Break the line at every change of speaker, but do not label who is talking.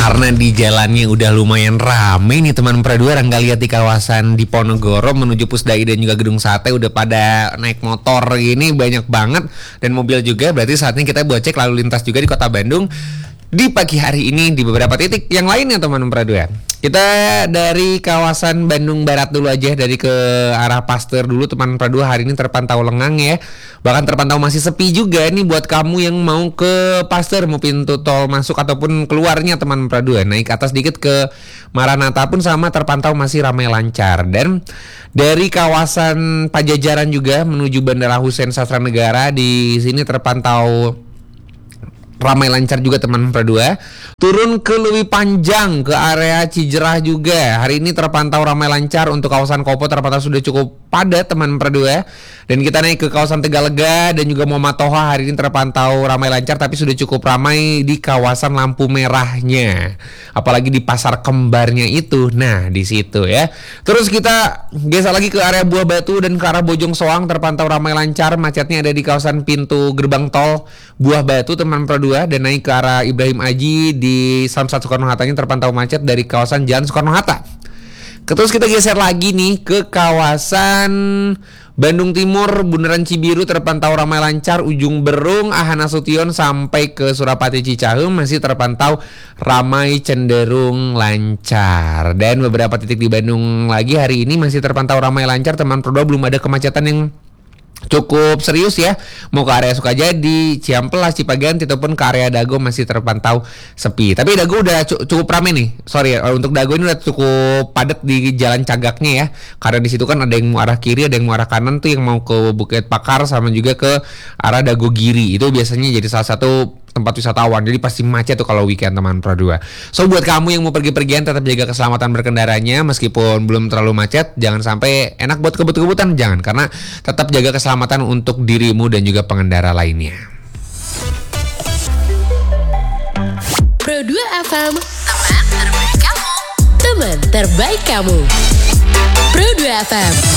Karena di jalannya udah lumayan rame nih teman Pradua, Rangga lihat di kawasan Diponegoro menuju Pusdai dan juga Gedung Sate udah pada naik motor ini banyak banget dan mobil juga. Berarti saatnya kita buat cek lalu lintas juga di Kota Bandung di pagi hari ini di beberapa titik yang lainnya teman Pradua. Kita dari kawasan Bandung Barat dulu aja, dari ke arah Pasteur dulu teman Pradua. Hari ini terpantau lengang ya, bahkan terpantau masih sepi juga nih buat kamu yang mau ke Pasteur, mau pintu tol masuk ataupun keluarnya teman Pradua. Naik atas dikit ke Maranatha pun sama, terpantau masih ramai lancar. Dan dari kawasan Pajajaran juga menuju Bandara Husein Sastranegara, di sini terpantau ramai lancar juga teman Pradua. Turun ke Leuwi Panjang ke area Cijerah juga hari ini terpantau ramai lancar. Untuk kawasan Kopo terpantau sudah cukup padat teman Pradua. Dan kita naik ke kawasan Tegalega dan juga Muhammad Toha, hari ini terpantau ramai lancar, tapi sudah cukup ramai di kawasan lampu merahnya, apalagi di pasar kembarnya itu. Nah di situ ya. Terus kita geser lagi ke area Buah Batu dan ke arah Bojong Soang, terpantau ramai lancar. Macetnya ada di kawasan pintu gerbang tol Buah Batu teman Pradua, dan naik ke arah Ibrahim Aji di Samsat Soekarno-Hattanya terpantau macet dari kawasan Jalan Soekarno-Hatta. Terus kita geser lagi nih ke kawasan Bandung Timur, Bundaran Cibiru terpantau ramai lancar. Ujung Berung, Ahana Sution sampai ke Surapati Cicaheum masih terpantau ramai cenderung lancar. Dan beberapa titik di Bandung lagi hari ini masih terpantau ramai lancar teman Pradua, belum ada kemacetan yang cukup serius ya. Mau ke area Sukajadi, Ciamplas, Cipaganti ataupun ke area Dago masih terpantau sepi. Tapi Dago udah cukup ramai nih. Sorry, untuk Dago ini udah cukup padat di jalan Cagaknya ya. Karena di situ kan ada yang mau arah kiri, ada yang mau arah kanan tuh, yang mau ke Bukit Pakar sama juga ke arah Dago Giri. Itu biasanya jadi salah satu tempat wisatawan, jadi pasti macet tuh kalau weekend teman Pradua. So buat kamu yang mau pergi-pergian, tetap jaga keselamatan berkendaranya. Meskipun belum terlalu macet, jangan sampai enak buat kebut-kebutan, jangan. Karena tetap jaga keselamatan untuk dirimu dan juga pengendara lainnya.
Pro2 FM, teman terbaik kamu. Teman terbaik kamu. Pro2 FM.